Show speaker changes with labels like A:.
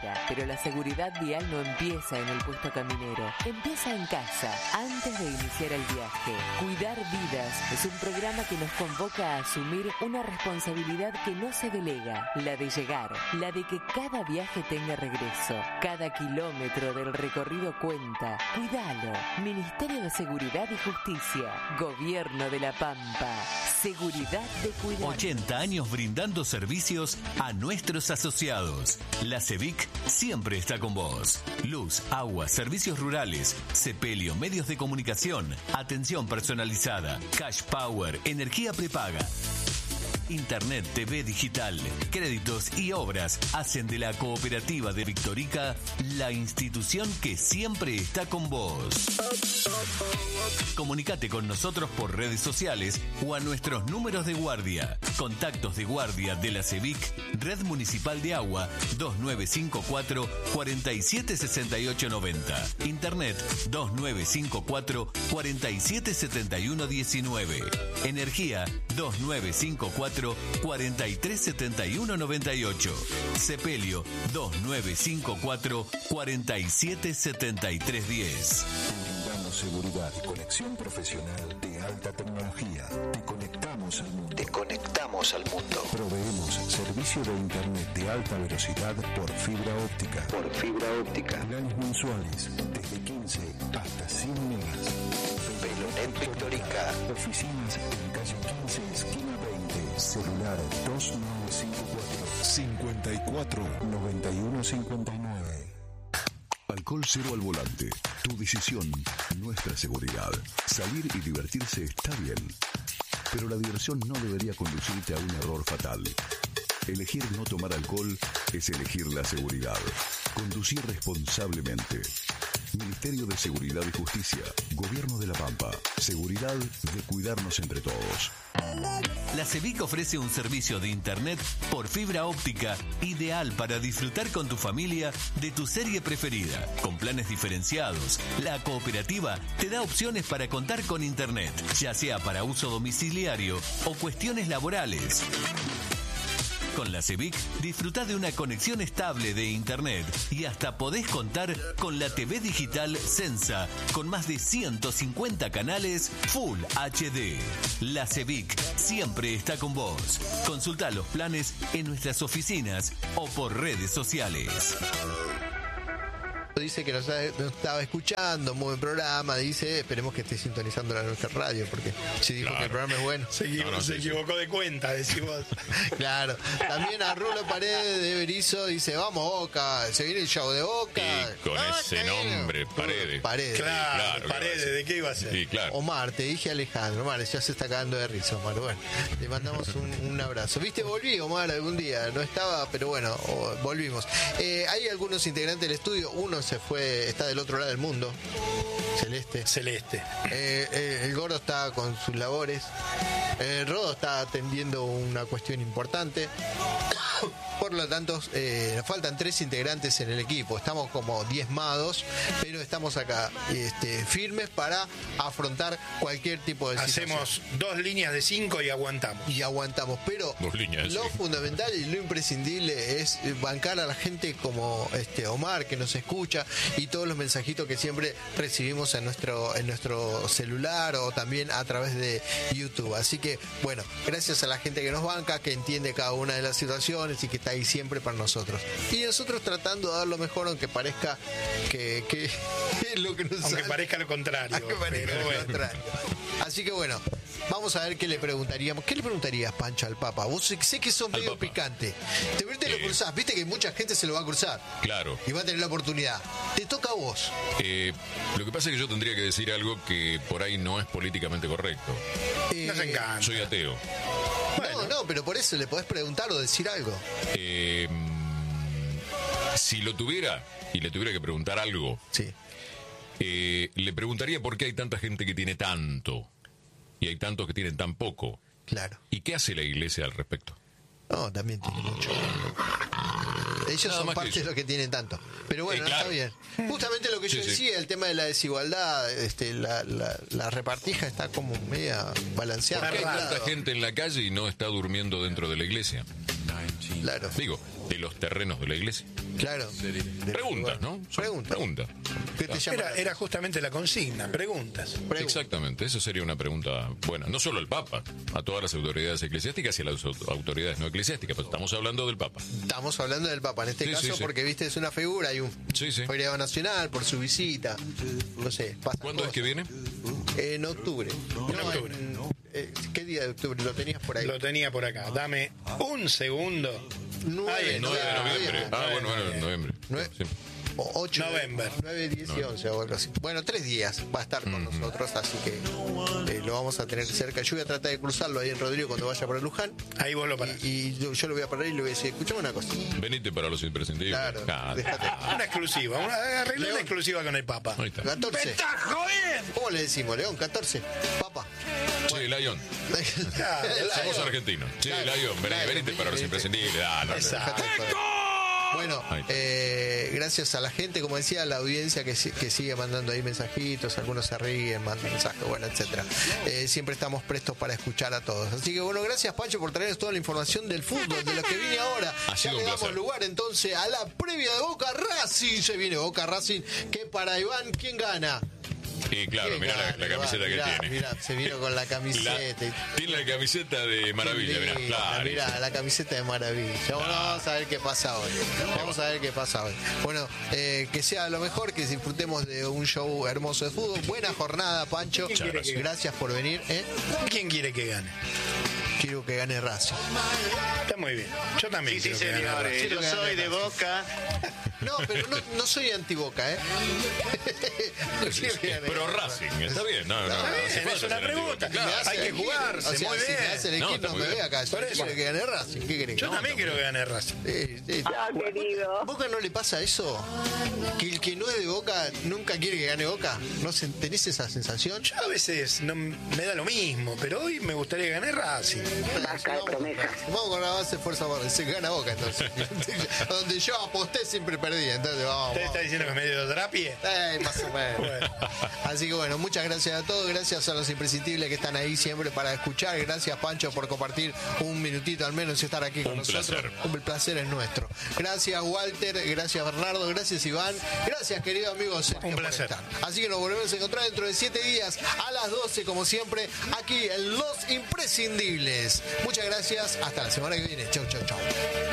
A: Pero la seguridad vial no empieza en el puesto caminero, empieza en casa, antes de iniciar el viaje. Cuidar vidas es un programa que nos convoca a asumir una responsabilidad que no se delega, la de llegar, la de que cada viaje tenga regreso. Cada kilómetro del recorrido cuenta. Cuidalo. Ministerio de Seguridad y Justicia. Gobierno de La Pampa. Seguridad de cuidar.
B: 80 años brindando servicios a nuestros asociados. La CEVIC siempre está con vos. Luz, agua, servicios rurales, sepelio, medios de comunicación, atención personalizada, cash power, energía prepaga. Internet, TV digital, créditos y obras hacen de la Cooperativa de Victorica la institución que siempre está con vos. Comunicate con nosotros por redes sociales o a nuestros números de guardia. Contactos de guardia de la CEVIC, Red Municipal de Agua, 2954 476890. Internet 2954 477119. Energía 2954 437198. Sepelio 2954 477310.
C: Brindando seguridad y conexión profesional de alta tecnología. Te conectamos al mundo. Proveemos servicio de internet de alta velocidad por fibra óptica. Planes mensuales desde 15 hasta 100 megas. Pelonet Victorica. Oficinas en calle 15, esquina 20. Celular 2954 549159.
D: Alcohol cero al volante. Tu decisión, nuestra seguridad. Salir y divertirse está bien, pero la diversión no debería conducirte a un error fatal. Elegir no tomar alcohol es elegir la seguridad. Conducir responsablemente. Ministerio de Seguridad y Justicia. Gobierno de La Pampa. Seguridad de cuidarnos entre todos.
B: La CEVIC ofrece un servicio de internet por fibra óptica ideal para disfrutar con tu familia de tu serie preferida. Con planes diferenciados, la cooperativa te da opciones para contar con internet, ya sea para uso domiciliario o cuestiones laborales. Con la CEVIC disfrutá de una conexión estable de internet y hasta podés contar con la TV digital Sensa con más de 150 canales Full HD. La CEVIC siempre está con vos. Consultá los planes en nuestras oficinas o por redes sociales.
E: Dice que nos estaba escuchando, muy buen programa, dice, esperemos que esté sintonizando la nuestra radio, porque si dijo que el programa es bueno.
F: Se equivocó de cuenta, decimos.
E: Claro. También a Rulo Paredes de Berizo dice, vamos Boca, se viene el show de Boca.
G: Y con ese nombre, Paredes.
F: Claro, Paredes, ¿de qué iba a ser?
G: Sí, claro.
E: Omar, te dije Alejandro, Omar, ya se está cagando de risa, Omar. Bueno, le mandamos un abrazo. ¿Viste? Volví, Omar, algún día. No estaba, pero bueno, volvimos. Hay algunos integrantes del estudio, uno se fue, está del otro lado del mundo. Celeste. El Gordo está con sus labores. Rodo está atendiendo una cuestión importante. Por lo tanto, nos faltan 3 integrantes en el equipo. Estamos como diezmados, pero estamos acá firmes para afrontar cualquier tipo de situación.
F: Hacemos 2 líneas de 5 y aguantamos. Pero lo fundamental y lo imprescindible es bancar a la gente como Omar, que nos escucha, y todos los mensajitos que siempre recibimos en nuestro celular o también a través de YouTube. Así que, bueno, gracias a la gente que nos banca, que entiende cada una de las situaciones y que está ahí siempre para nosotros. Y nosotros tratando de dar lo mejor, aunque parezca que es lo que nos
H: aunque parezca lo contrario.
F: Contrario. Así que bueno, vamos a ver qué le preguntaríamos. ¿Qué le preguntarías, Pancho, al Papa? Vos sé que sos medio picante. Te lo cruzás, viste que mucha gente se lo va a cruzar.
G: Claro.
F: Y va a tener la oportunidad. Te toca a vos.
G: Lo que pasa es que yo tendría que decir algo que por ahí no es políticamente correcto.
H: Nos encanta.
G: Soy ateo.
F: Bueno. No, pero por eso le podés preguntar o decir algo.
G: Si lo tuviera y le tuviera que preguntar algo,
F: sí.
G: Le preguntaría por qué hay tanta gente que tiene tanto y hay tantos que tienen tan poco.
F: Claro.
G: ¿Y qué hace la iglesia al respecto?
F: No, también tiene mucho. Ellos son parte de los que tienen tanto. Pero bueno, claro. Está bien. Justamente lo que yo decía, el tema de la desigualdad, la repartija está como media balanceada.
G: ¿Por qué hay tanta gente en la calle y no está durmiendo dentro de la iglesia?
E: Claro.
G: Digo, de los terrenos de la iglesia.
E: Claro.
G: Preguntas, ¿no? Pregunta.
E: ¿Qué te llama?
H: Era justamente la consigna, preguntas.
G: Exactamente, eso sería una pregunta buena. No solo al Papa, a todas las autoridades eclesiásticas y a las autoridades no eclesiásticas, pero estamos hablando del Papa.
E: Estamos hablando del Papa en este caso porque, viste, es una figura, hay un feriado nacional por su visita. No sé, pasa.
G: ¿Cuándo es que viene?
E: En octubre. ¿Qué día de octubre lo tenías por ahí?
H: Lo tenía por acá. Dame un segundo.
G: 9 de noviembre. Noviembre.
E: 8,
H: November.
E: 9, 10 y 11 o algo así. Bueno, 3 días va a estar con nosotros, así que lo vamos a tener cerca. Yo voy a tratar de cruzarlo ahí en Rodrigo cuando vaya para Luján.
H: Ahí vos lo parás.
E: Y yo lo voy a parar y le voy a decir, escuchame una cosa.
G: Venite para los imprescindibles.
E: Claro, déjate.
H: Una exclusiva, arreglé una exclusiva con el Papa.
E: 14.
H: ¡Me estás jodiendo!
E: ¿Cómo le decimos, León? 14. Papa.
G: Sí, Lion. Somos argentinos. Sí, Lion. Venite para los imprescindibles.
H: Exacto.
E: Bueno, gracias a la gente, como decía, a la audiencia que sigue mandando ahí mensajitos, algunos se ríen, mandan mensajes, bueno, etcétera. Siempre estamos prestos para escuchar a todos. Así que bueno, gracias Pancho por traernos toda la información del fútbol, de lo que viene ahora. Ya le damos lugar entonces a la previa de Boca Racing. Se viene Boca Racing, que para Iván, ¿quién gana?
G: Y claro, mirá la camiseta que tiene.
E: Mirá, se vino con la camiseta.
G: Tiene la camiseta de maravilla,
E: mirá, la camiseta de maravilla. Bueno, vamos a ver qué pasa hoy. Bueno, que sea lo mejor, que disfrutemos de un show hermoso de fútbol. Buena jornada, Pancho. Gracias por venir.
H: ¿Quién quiere que gane?
E: Quiero que gane Racing.
H: Está muy bien. Yo también
I: quiero que gane Racing. Yo soy de Boca.
E: No, pero no soy anti-Boca, ¿eh?
G: Pero Racing, está bien. No,
H: es una pregunta. Hay que jugarse, muy bien.
E: Si me hace elegir, no me ve acá. Yo quiero que gane Racing. ¿Qué querés?
H: Yo también quiero que gane Racing.
J: Querido.
E: ¿Boca no le pasa eso? ¿Que el que no es de Boca nunca quiere que gane Boca? ¿No tenés esa sensación?
H: Yo a veces me da lo mismo, pero hoy me gustaría que gane Racing.
E: Vamos con la base de fuerza, se gana Boca entonces. Donde yo aposté siempre perdí, entonces vamos.
H: ¿Usted está diciendo que medio drapie?
E: Más o menos. Bueno. Así que bueno, muchas gracias a todos, gracias a los imprescindibles que están ahí siempre para escuchar, gracias Pancho por compartir un minutito al menos y estar aquí con nosotros. El placer es nuestro. Gracias Walter, gracias Bernardo, gracias Iván, gracias querido amigo Sergio.
H: Un placer.
E: Así que nos volvemos a encontrar dentro de 7 días a las 12 como siempre aquí en Los Imprescindibles. Muchas gracias, hasta la semana que viene. Chau.